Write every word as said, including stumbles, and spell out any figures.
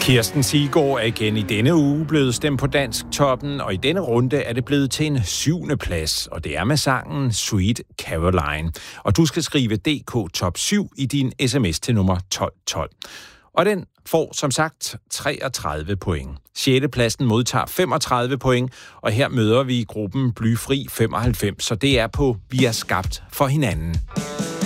Kirsten Siggaard er igen i denne uge blevet stemt på Dansktoppen, og i denne runde er det blevet til en syvende plads, og det er med sangen Sweet Caroline. Og du skal skrive D K Top syv i din sms til nummer tolv tolv. Og den får som sagt treogtredive point. sjette pladsen modtager femogtredive point, og her møder vi gruppen Blyfri femoghalvfems, så det er på Vi er skabt for hinanden.